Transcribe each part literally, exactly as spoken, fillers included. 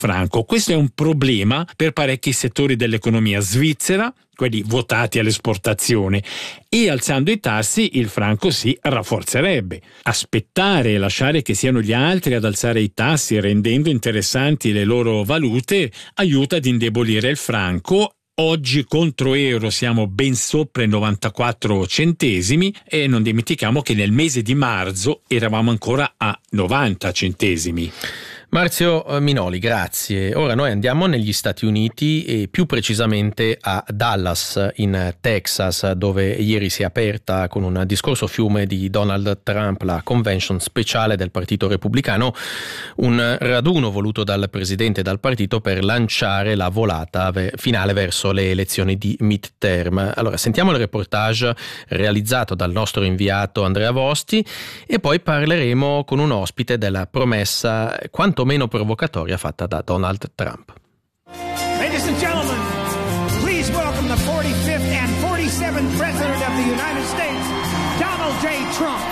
franco. Questo è un problema per parecchi settori dell'economia svizzera, quelli votati all'esportazione, e alzando i tassi il franco si rafforzerebbe. Aspettare e lasciare che siano gli altri ad alzare i tassi rendendo interessanti le loro valute aiuta ad indebolire il franco. Oggi contro euro siamo ben sopra i novantaquattro centesimi e non dimentichiamo che nel mese di marzo eravamo ancora a novanta centesimi. Marzio Minoli, grazie. Ora noi andiamo negli Stati Uniti e più precisamente a Dallas, in Texas, dove ieri si è aperta con un discorso fiume di Donald Trump la convention speciale del Partito Repubblicano, un raduno voluto dal presidente e dal partito per lanciare la volata finale verso le elezioni di midterm. Allora sentiamo il reportage realizzato dal nostro inviato Andrea Vosti e poi parleremo con un ospite della promessa quanto meno provocatoria fatta da Donald Trump. Ladies and gentlemen, please welcome the forty-fifth and forty-seventh President of the United States, Donald J. Trump.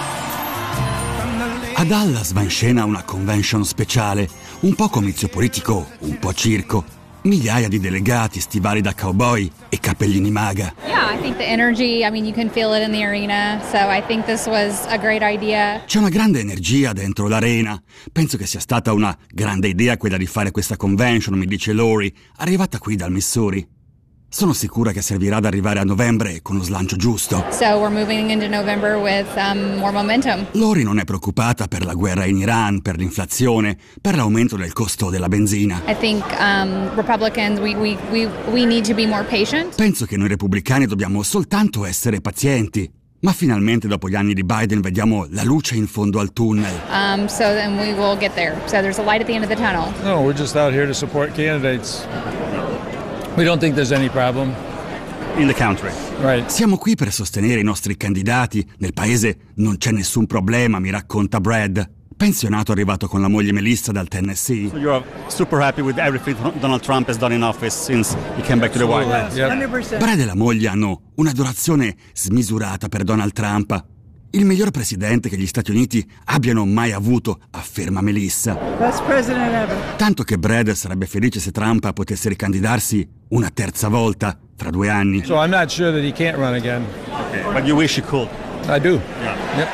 A Dallas va in scena una convention speciale, un po' comizio politico, un po' circo. Migliaia di delegati, stivali da cowboy e cappellini maga. Yeah, I think the energy, I mean, you can feel it in the arena, so I think this was a great idea. C'è una grande energia dentro l'arena. Penso che sia stata una grande idea quella di fare questa convention, mi dice Lori, arrivata qui dal Missouri. Sono sicura che servirà ad arrivare a novembre con lo slancio giusto. So we're moving into November with um, more momentum. Lori non è preoccupata per la guerra in Iran, per l'inflazione, per l'aumento del costo della benzina. I think um, Republicans, we, we, we, we need to be more patient. Penso che noi repubblicani dobbiamo soltanto essere pazienti. Ma finalmente dopo gli anni di Biden vediamo la luce in fondo al tunnel. Um, so then we will get there. So there's a light at the end of the tunnel. No, we're just out here to support candidates. We don't think there's any problem in the country. Right. Siamo qui per sostenere i nostri candidati. Nel paese non c'è nessun problema, mi racconta Brad, pensionato arrivato con la moglie Melissa dal Tennessee. So you're super happy with everything Donald Trump has done in office since he came back to the White House. Yep. Brad e la moglie hanno un'adorazione smisurata per Donald Trump. Il miglior presidente che gli Stati Uniti abbiano mai avuto, afferma Melissa. Best president ever. Tanto che Brad sarebbe felice se Trump potesse ricandidarsi una terza volta fra due anni. So I'm not sure that he can't run again. Okay, but you wish he could. I do. Yeah. Yep.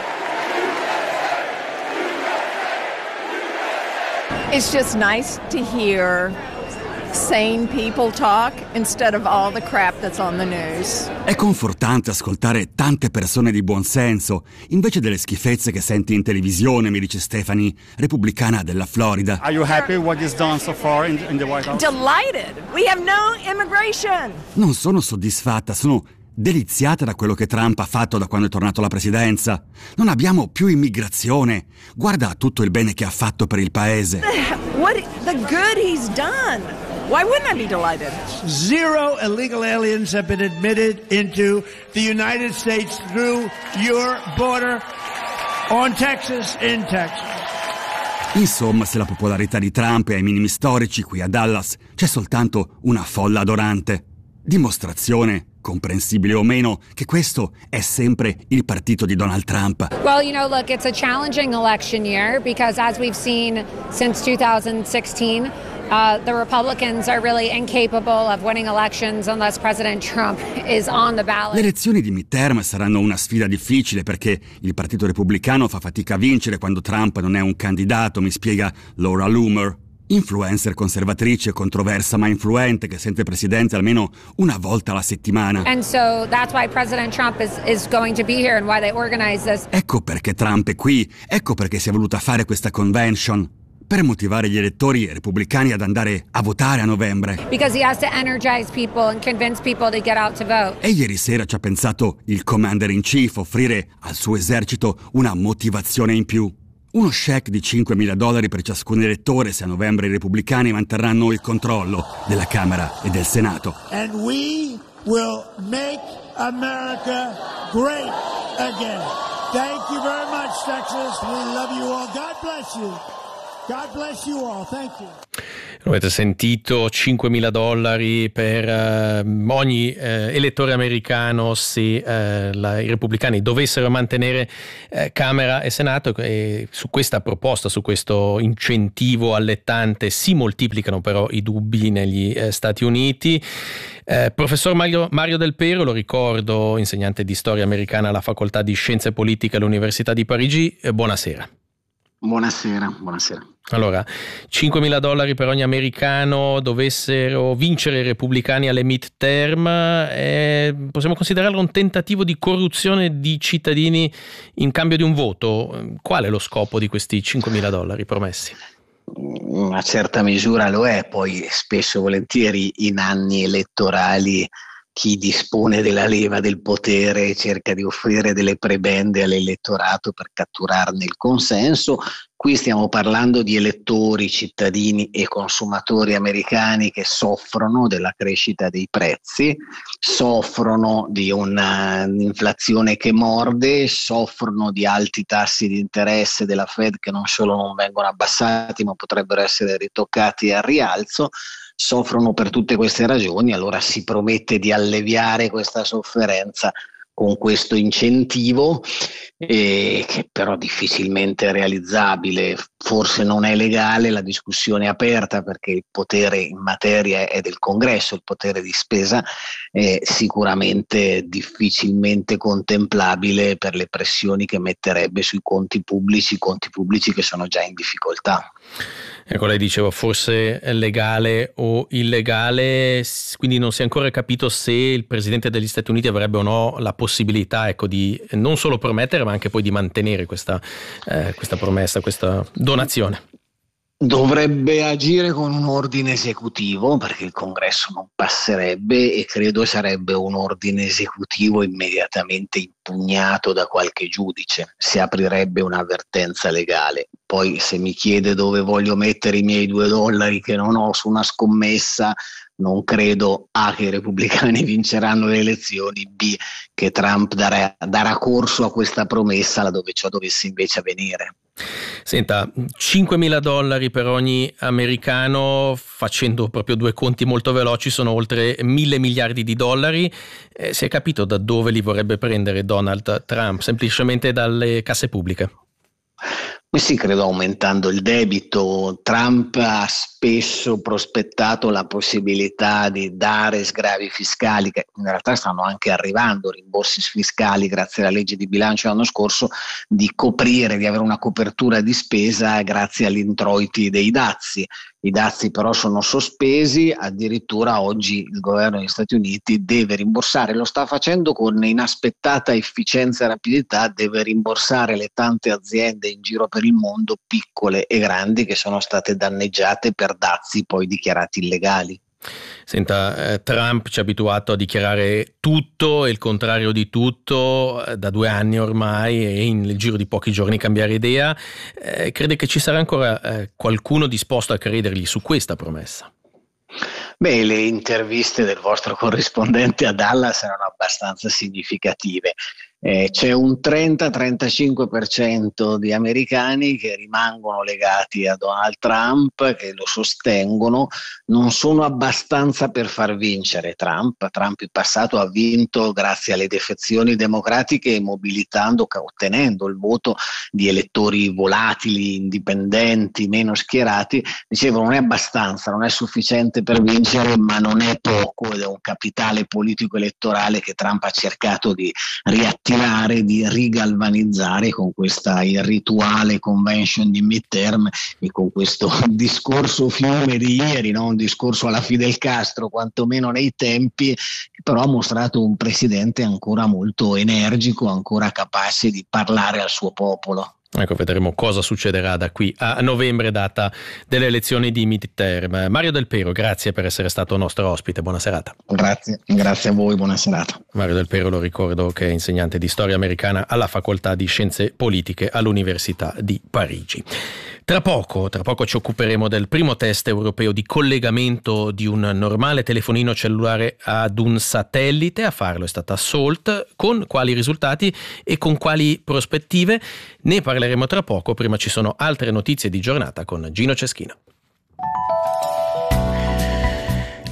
It's just nice to hear sane people talk instead of all the crap that's on the news. È confortante ascoltare tante persone di buon senso invece delle schifezze che senti in televisione, mi dice Stephanie, repubblicana della Florida. Are you happy with what he's done so far in, in the White House? Delighted. We have no immigration. Non sono soddisfatta, sono deliziata da quello che Trump ha fatto da quando è tornato alla presidenza. Non abbiamo più immigrazione. Guarda tutto il bene che ha fatto per il paese. What the good he's done. Why wouldn't I be delighted? Zero illegal aliens have been admitted into the United States through your border on Texas, in Texas. Insomma, se la popolarità di Trump è ai minimi storici qui a Dallas, c'è soltanto una folla adorante. Dimostrazione, comprensibile o meno, che questo è sempre il partito di Donald Trump. Well, you know, look, it's a challenging election year because as we've seen since two thousand sixteen, uh, the Republicans are really incapable of winning elections unless President Trump is on the ballot. Le elezioni di midterm saranno una sfida difficile perché il partito repubblicano fa fatica a vincere quando Trump non è un candidato, mi spiega Laura Loomer. Influencer conservatrice e controversa ma influente che sente presidente almeno una volta alla settimana. And so that's why President Trump is, is going to be here and why they organize this. Ecco perché Trump è qui, ecco perché si è voluta fare questa convention, per motivare gli elettori repubblicani ad andare a votare a novembre. Because he has to energize people and convince people to get out to vote. E ieri sera ci ha pensato il commander in chief, offrire al suo esercito una motivazione in più. Uno check di cinquemila dollari per ciascun elettore se a novembre i repubblicani manterranno il controllo della Camera e del Senato. And we will make America great again. Thank you very much, Texas. We love you all. God bless you. God bless you all. Thank you. Avete sentito, cinquemila dollari per eh, ogni eh, elettore americano se eh, la, i repubblicani dovessero mantenere eh, Camera e Senato, e su questa proposta, su questo incentivo allettante si moltiplicano però i dubbi negli eh, Stati Uniti. Eh, professor Mario, Mario Del Pero, lo ricordo, insegnante di storia americana alla Facoltà di Scienze Politiche all'Università di Parigi, eh, buonasera. Buonasera, buonasera. Allora, cinquemila dollari per ogni americano, dovessero vincere i repubblicani alle midterm, eh, possiamo considerarlo un tentativo di corruzione di cittadini in cambio di un voto. Qual è lo scopo di questi cinquemila dollari promessi? In una certa misura lo è, poi spesso e volentieri in anni elettorali chi dispone della leva del potere cerca di offrire delle prebende all'elettorato per catturarne il consenso. Qui stiamo parlando di elettori, cittadini e consumatori americani che soffrono della crescita dei prezzi, soffrono di un'inflazione che morde, soffrono di alti tassi di interesse della Fed che non solo non vengono abbassati ma potrebbero essere ritoccati al rialzo. Soffrono per tutte queste ragioni, allora si promette di alleviare questa sofferenza con questo incentivo eh, che però difficilmente è realizzabile, forse non è legale, la discussione è aperta perché il potere in materia è del Congresso, il potere di spesa è sicuramente difficilmente contemplabile per le pressioni che metterebbe sui conti pubblici, conti pubblici che sono già in difficoltà. Ecco, lei diceva forse legale o illegale, quindi non si è ancora capito se il Presidente degli Stati Uniti avrebbe o no la possibilità, ecco, di non solo promettere ma anche poi di mantenere questa, eh, questa promessa, questa donazione. Dovrebbe agire con un ordine esecutivo perché il Congresso non passerebbe e credo sarebbe un ordine esecutivo immediatamente impugnato da qualche giudice, si aprirebbe un'avvertenza legale. Poi se mi chiede dove voglio mettere i miei due dollari che non ho su una scommessa, non credo A che i repubblicani vinceranno le elezioni, B che Trump darà, darà corso a questa promessa laddove ciò dovesse invece avvenire. Senta, cinquemila dollari per ogni americano, facendo proprio due conti molto veloci, sono oltre mille miliardi di dollari. Eh, si è capito da dove li vorrebbe prendere Donald Trump? Semplicemente dalle casse pubbliche? Sì, credo aumentando il debito. Trump ha spesso prospettato la possibilità di dare sgravi fiscali, che in realtà stanno anche arrivando, rimborsi fiscali grazie alla legge di bilancio l'anno scorso, di coprire, di avere una copertura di spesa grazie agli introiti dei dazi. I dazi però sono sospesi, addirittura oggi il governo degli Stati Uniti deve rimborsare, lo sta facendo con inaspettata efficienza e rapidità, deve rimborsare le tante aziende in giro per il mondo, piccole e grandi, che sono state danneggiate per dazi poi dichiarati illegali. Senta, eh, Trump ci ha abituato a dichiarare tutto e il contrario di tutto eh, da due anni ormai e in nel giro di pochi giorni cambiare idea. Eh, crede che ci sarà ancora eh, qualcuno disposto a credergli su questa promessa? Beh, le interviste del vostro corrispondente a Dallas erano abbastanza significative. Eh, c'è un trenta trentacinque per cento di americani che rimangono legati a Donald Trump, che lo sostengono, non sono abbastanza per far vincere Trump. Trump in passato ha vinto grazie alle defezioni democratiche, mobilitando, ottenendo il voto di elettori volatili, indipendenti, meno schierati. Dicevo, non è abbastanza, non è sufficiente per vincere, ma non è poco ed è un capitale politico elettorale che Trump ha cercato di riattivare, di rigalvanizzare con questa irrituale convention di midterm e con questo discorso fiume di ieri, no? Un discorso alla Fidel Castro, quantomeno nei tempi, che però ha mostrato un presidente ancora molto energico, ancora capace di parlare al suo popolo. Ecco, vedremo cosa succederà da qui a novembre, data delle elezioni di midterm. Mario Del Pero, grazie per essere stato nostro ospite, buona serata. Grazie, grazie a voi, buona serata. Mario Del Pero, lo ricordo, che è insegnante di storia americana alla Facoltà di Scienze Politiche all'Università di Parigi. Tra poco, tra poco ci occuperemo del primo test europeo di collegamento di un normale telefonino cellulare ad un satellite. A farlo è stata Salt. Con quali risultati e con quali prospettive? Ne parleremo tra poco. Prima ci sono altre notizie di giornata con Gino Ceschino.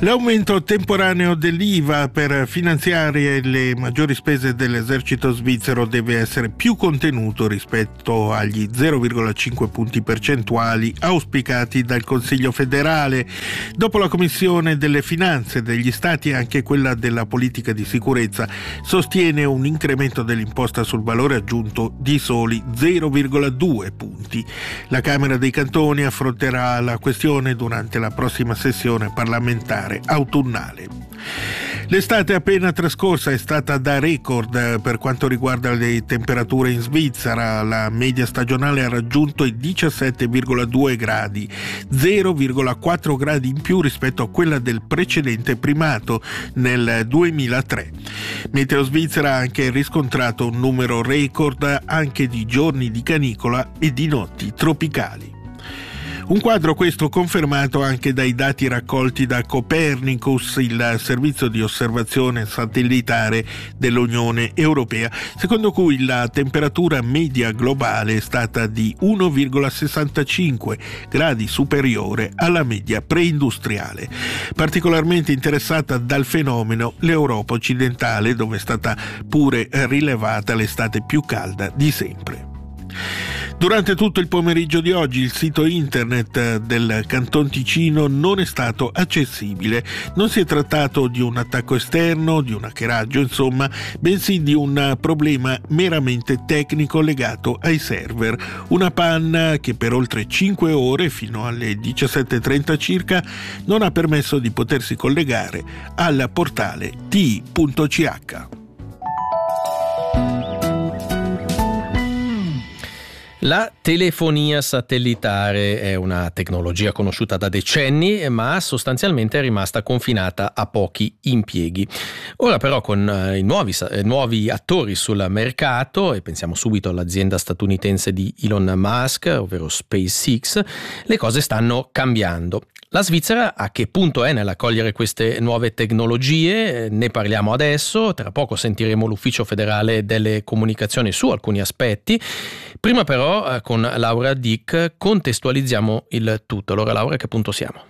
L'aumento temporaneo dell'I V A per finanziare le maggiori spese dell'esercito svizzero deve essere più contenuto rispetto agli zero virgola cinque punti percentuali auspicati dal Consiglio federale. Dopo la Commissione delle Finanze degli Stati e anche quella della politica di sicurezza sostiene un incremento dell'imposta sul valore aggiunto di soli zero virgola due punti. La Camera dei Cantoni affronterà la questione durante la prossima sessione parlamentare autunnale. L'estate appena trascorsa è stata da record per quanto riguarda le temperature in Svizzera. La media stagionale ha raggiunto i diciassette virgola due gradi, zero virgola quattro gradi in più rispetto a quella del precedente primato nel duemilatré. Meteo Svizzera ha anche riscontrato un numero record anche di giorni di canicola e di notti tropicali. Un quadro questo confermato anche dai dati raccolti da Copernicus, il servizio di osservazione satellitare dell'Unione Europea, secondo cui la temperatura media globale è stata di uno virgola sessantacinque gradi superiore alla media preindustriale. Particolarmente interessata dal fenomeno l'Europa occidentale, dove è stata pure rilevata l'estate più calda di sempre. Durante tutto il pomeriggio di oggi il sito internet del Canton Ticino non è stato accessibile. Non si è trattato di un attacco esterno, di un hackeraggio, insomma, bensì di un problema meramente tecnico legato ai server. Una panna che per oltre cinque ore, fino alle diciassette e trenta circa, non ha permesso di potersi collegare al portale T I punto C H. La telefonia satellitare è una tecnologia conosciuta da decenni, ma sostanzialmente è rimasta confinata a pochi impieghi. Ora però con i nuovi, i nuovi attori sul mercato, e pensiamo subito all'azienda statunitense di Elon Musk, ovvero SpaceX, le cose stanno cambiando. La Svizzera a che punto è nell'accogliere queste nuove tecnologie? Ne parliamo adesso, tra poco sentiremo l'Ufficio federale delle comunicazioni su alcuni aspetti. Prima però con Laura Dick contestualizziamo il tutto. Allora Laura, a che punto siamo?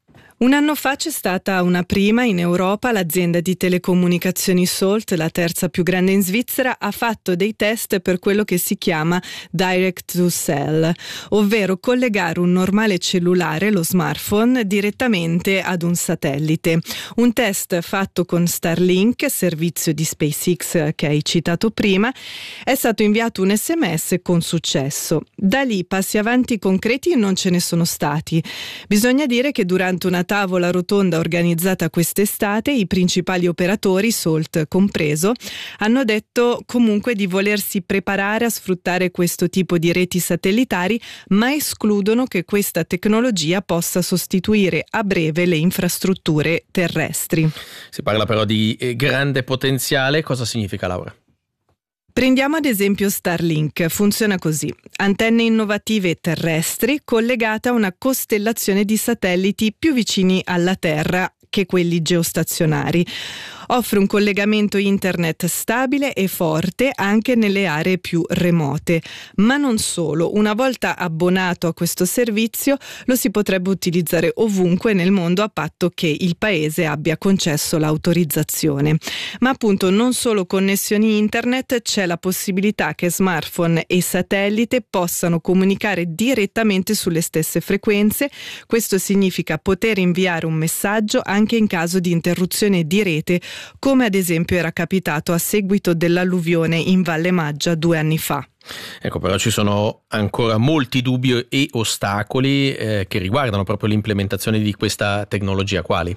Un anno fa c'è stata una prima in Europa. L'azienda di telecomunicazioni Salt, la terza più grande in Svizzera, ha fatto dei test per quello che si chiama Direct to Cell, ovvero collegare un normale cellulare, lo smartphone, direttamente ad un satellite. Un test fatto con Starlink, servizio di SpaceX che hai citato prima. È stato inviato un sms con successo. Da lì passi avanti concreti non ce ne sono stati. Bisogna dire che durante una tavola rotonda organizzata quest'estate, i principali operatori, Salt compreso, hanno detto comunque di volersi preparare a sfruttare questo tipo di reti satellitari, ma escludono che questa tecnologia possa sostituire a breve le infrastrutture terrestri. Si parla però di grande potenziale. Cosa significa, Laura? Prendiamo ad esempio Starlink, funziona così: antenne innovative terrestri collegate a una costellazione di satelliti più vicini alla Terra che quelli geostazionari. Offre un collegamento internet stabile e forte anche nelle aree più remote. Ma non solo, una volta abbonato a questo servizio lo si potrebbe utilizzare ovunque nel mondo a patto che il paese abbia concesso l'autorizzazione. Ma appunto non solo connessioni internet, c'è la possibilità che smartphone e satellite possano comunicare direttamente sulle stesse frequenze. Questo significa poter inviare un messaggio anche in caso di interruzione di rete, come ad esempio era capitato a seguito dell'alluvione in Valle Maggia due anni fa. Ecco, però ci sono ancora molti dubbi e ostacoli eh, che riguardano proprio l'implementazione di questa tecnologia. Quali?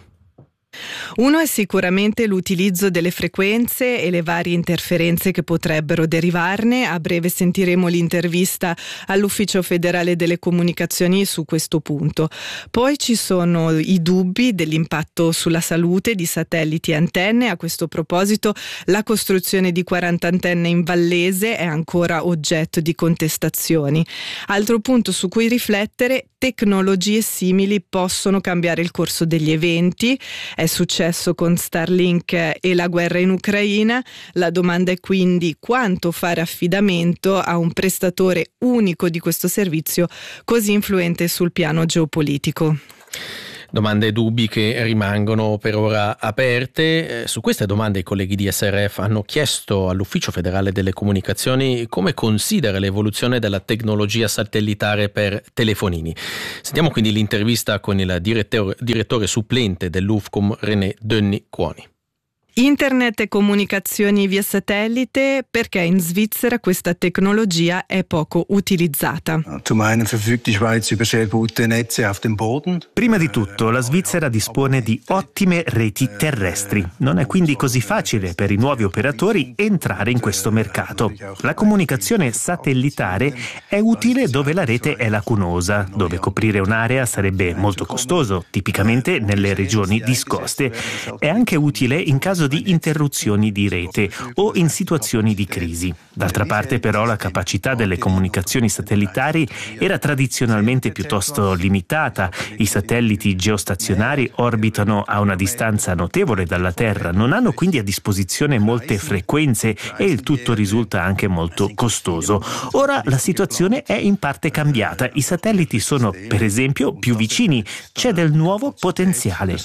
Uno è sicuramente l'utilizzo delle frequenze e le varie interferenze che potrebbero derivarne. A breve sentiremo l'intervista all'Ufficio federale delle comunicazioni su questo punto. Poi ci sono i dubbi dell'impatto sulla salute di satelliti e antenne. A questo proposito la costruzione di quaranta antenne in Vallese è ancora oggetto di contestazioni. Altro punto su cui riflettere: tecnologie simili possono cambiare il corso degli eventi. È successo con Starlink e la guerra in Ucraina. La domanda è quindi quanto fare affidamento a un prestatore unico di questo servizio così influente sul piano geopolitico. Domande e dubbi che rimangono per ora aperte. Eh, su queste domande i colleghi di S R F hanno chiesto all'Ufficio Federale delle Comunicazioni come considera l'evoluzione della tecnologia satellitare per telefonini. Sentiamo quindi l'intervista con il direttore, direttore supplente dell'U F C O M, René Dönny-Cuoni. Internet e comunicazioni via satellite, perché in Svizzera questa tecnologia è poco utilizzata. Prima di tutto, la Svizzera dispone di ottime reti terrestri. Non è quindi così facile per i nuovi operatori entrare in questo mercato. La comunicazione satellitare è utile dove la rete è lacunosa, dove coprire un'area sarebbe molto costoso, tipicamente nelle regioni discoste. È anche utile in caso di interruzioni di rete o in situazioni di crisi. D'altra parte però la capacità delle comunicazioni satellitari era tradizionalmente piuttosto limitata. I satelliti geostazionari orbitano a una distanza notevole dalla Terra, non hanno quindi a disposizione molte frequenze e il tutto risulta anche molto costoso. Ora la situazione è in parte cambiata. I satelliti sono per esempio più vicini, c'è del nuovo potenziale.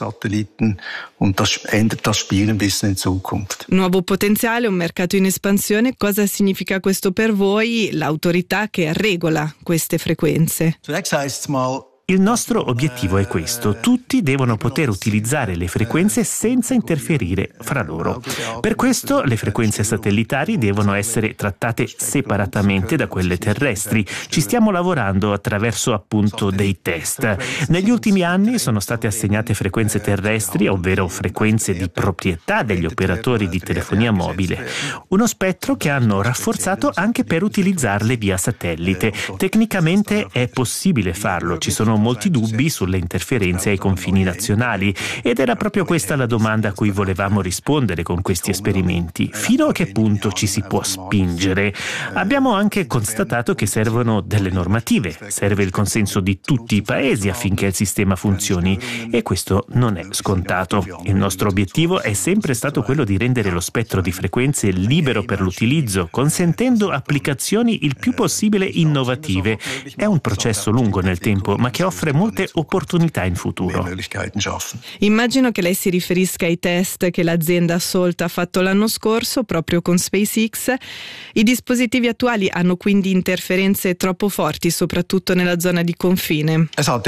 Nuovo potenziale, un mercato in espansione. Cosa significa questo per voi? L'autorità che regola queste frequenze. Il nostro obiettivo è questo: tutti devono poter utilizzare le frequenze senza interferire fra loro. Per questo le frequenze satellitari devono essere trattate separatamente da quelle terrestri. Ci stiamo lavorando attraverso appunto dei test. Negli ultimi anni sono state assegnate frequenze terrestri, ovvero frequenze di proprietà degli operatori di telefonia mobile, uno spettro che hanno rafforzato anche per utilizzarle via satellite. Tecnicamente è possibile farlo, ci sono molti dubbi sulle interferenze ai confini nazionali ed era proprio questa la domanda a cui volevamo rispondere con questi esperimenti. Fino a che punto ci si può spingere? Abbiamo anche constatato che servono delle normative, serve il consenso di tutti i paesi affinché il sistema funzioni e questo non è scontato. Il nostro obiettivo è sempre stato quello di rendere lo spettro di frequenze libero per l'utilizzo, consentendo applicazioni il più possibile innovative. È un processo lungo nel tempo, ma che offre molte opportunità in futuro. Immagino che lei si riferisca ai test che l'azienda Salt ha fatto l'anno scorso proprio con SpaceX. I dispositivi attuali hanno quindi interferenze troppo forti, soprattutto nella zona di confine.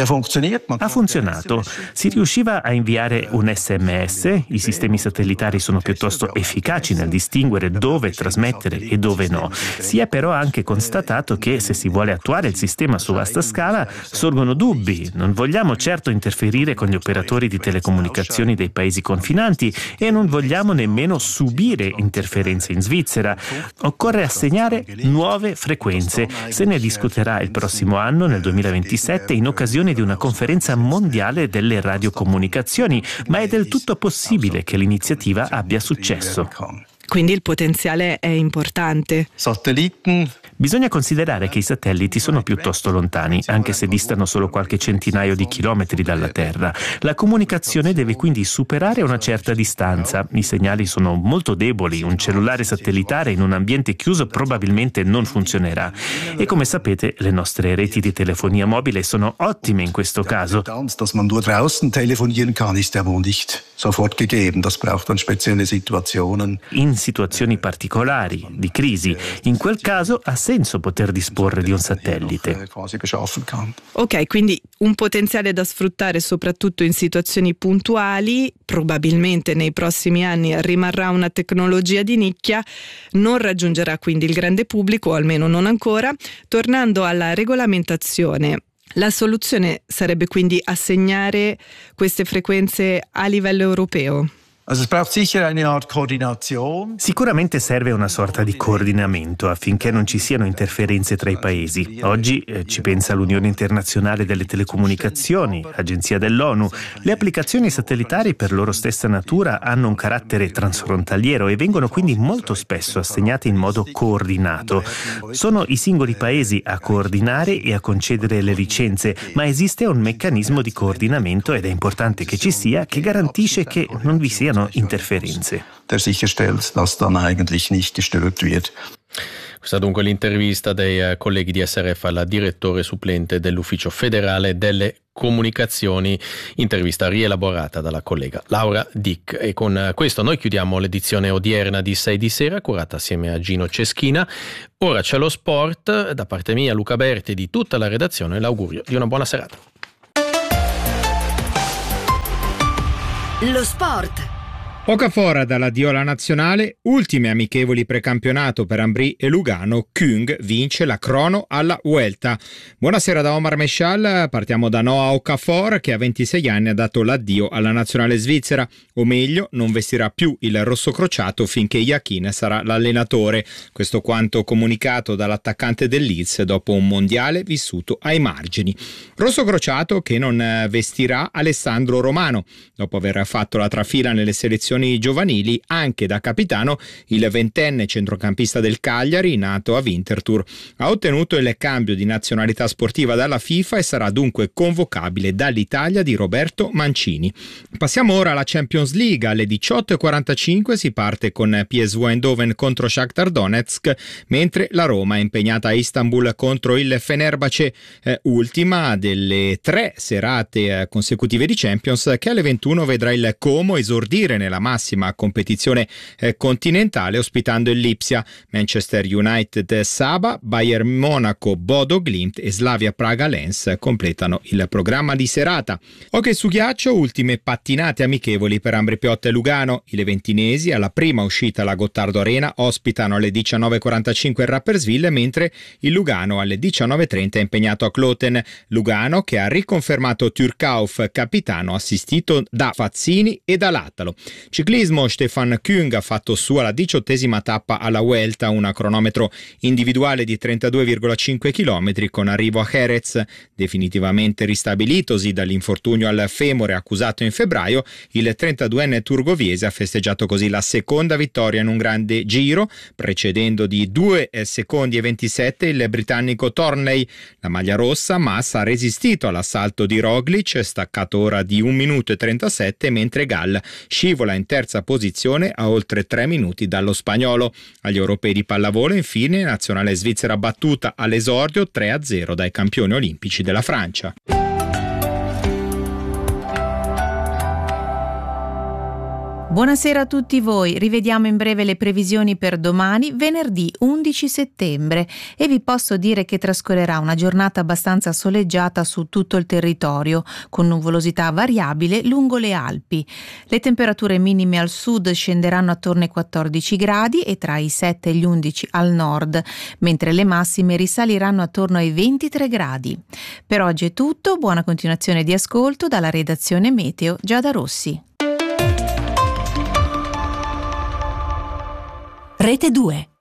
Ha funzionato. Si riusciva a inviare un S M S, i sistemi satellitari sono piuttosto efficaci nel distinguere dove trasmettere e dove no. Si è però anche constatato che se si vuole attuare il sistema su vasta scala sorgono dubbi. Non vogliamo certo interferire con gli operatori di telecomunicazioni dei paesi confinanti e non vogliamo nemmeno subire interferenze in Svizzera. Occorre assegnare nuove frequenze. Se ne discuterà il prossimo anno, nel duemilaventisette, in occasione di una conferenza mondiale delle radiocomunicazioni, ma è del tutto possibile che l'iniziativa abbia successo. Quindi il potenziale è importante. Satelliten. Bisogna considerare che i satelliti sono piuttosto lontani, anche se distano solo qualche centinaio di chilometri dalla Terra. La comunicazione deve quindi superare una certa distanza. I segnali sono molto deboli, un cellulare satellitare in un ambiente chiuso probabilmente non funzionerà. E come sapete, le nostre reti di telefonia mobile sono ottime in questo caso. Dass man nur draußen telefonieren kann, ist ja wohl nicht sofort gegeben. Das braucht dann spezielle Situationen. In situazioni particolari, di crisi, in quel caso ha senso poter disporre di un satellite. Ok, quindi un potenziale da sfruttare soprattutto in situazioni puntuali. Probabilmente nei prossimi anni rimarrà una tecnologia di nicchia, non raggiungerà quindi il grande pubblico, o almeno non ancora. Tornando alla regolamentazione, la soluzione sarebbe quindi assegnare queste frequenze a livello europeo? Sicuramente serve una sorta di coordinamento affinché non ci siano interferenze tra i paesi. Oggi eh, ci pensa l'Unione Internazionale delle Telecomunicazioni, Agenzia dell'ONU. Le applicazioni satellitari per loro stessa natura hanno un carattere transfrontaliero e vengono quindi molto spesso assegnate in modo coordinato. Sono i singoli paesi a coordinare e a concedere le licenze, ma esiste un meccanismo di coordinamento ed è importante che ci sia, che garantisce che non vi siano interferenze. Der sicherstellt, dass dann eigentlich nicht gestört wird. Questa dunque l'intervista dei colleghi di S R F al direttore supplente dell'Ufficio federale delle comunicazioni, intervista rielaborata dalla collega Laura Dick. E con questo noi chiudiamo l'edizione odierna di sei di sera, curata assieme a Gino Ceschina. Ora c'è lo sport. Da parte mia, Luca Berti, e di tutta la redazione, l'augurio di una buona serata. Lo sport. Okafor dall'addio alla nazionale, ultime amichevoli precampionato per Ambry e Lugano, Küng vince la crono alla Vuelta. Buonasera da Omar Meshal, partiamo da Noah Okafor che a ventisei anni ha dato l'addio alla nazionale svizzera, o meglio non vestirà più il rosso crociato finché Yakin sarà l'allenatore, questo quanto comunicato dall'attaccante del Leeds dopo un mondiale vissuto ai margini. Rosso crociato che non vestirà Alessandro Romano, dopo aver fatto la trafila nelle selezioni giovanili anche da capitano. Il ventenne centrocampista del Cagliari, nato a Winterthur, ha ottenuto il cambio di nazionalità sportiva dalla FIFA e sarà dunque convocabile dall'Italia di Roberto Mancini. Passiamo ora alla Champions League. Alle diciotto e quarantacinque si parte con P S V Eindhoven contro Shakhtar Donetsk, mentre la Roma è impegnata a Istanbul contro il Fenerbahce, eh, ultima delle tre serate eh, consecutive di Champions, che alle ventuno vedrà il Como esordire nella massima competizione eh, continentale ospitando il Lipsia. Manchester United Saba, Bayern Monaco Bodo Glimt e Slavia Praga Lens completano il programma di serata. Hockey su ghiaccio, ultime pattinate amichevoli per Ambri Piotta e Lugano. I leventinesi alla prima uscita alla Gottardo Arena ospitano alle diciannove e quarantacinque il Rapperswil, mentre il Lugano alle diciannove e trenta è impegnato a Kloten. Lugano che ha riconfermato Türkauf capitano, assistito da Fazzini e da Lattalo. Ciclismo, Stefan Küng ha fatto sua la diciottesima tappa alla Vuelta, un cronometro individuale di trentadue virgola cinque chilometri con arrivo a Jerez. Definitivamente ristabilitosi dall'infortunio al femore accusato in febbraio, il trentaduenne turgoviese ha festeggiato così la seconda vittoria in un grande giro, precedendo di due secondi e ventisette il britannico Thornley. La maglia rossa, Mas, ha resistito all'assalto di Roglic, staccato ora di un minuto e trentasette, mentre Gall scivola in terza posizione a oltre tre minuti dallo spagnolo. Agli europei di pallavolo, infine, nazionale svizzera battuta all'esordio tre a zero dai campioni olimpici della Francia. Buonasera a tutti voi, rivediamo in breve le previsioni per domani, venerdì undici settembre, e vi posso dire che trascorrerà una giornata abbastanza soleggiata su tutto il territorio, con nuvolosità variabile lungo le Alpi. Le temperature minime al sud scenderanno attorno ai quattordici gradi e tra i sette e gli undici al nord, mentre le massime risaliranno attorno ai ventitré gradi. Per oggi è tutto, buona continuazione di ascolto dalla redazione Meteo Giada Rossi. Rete due.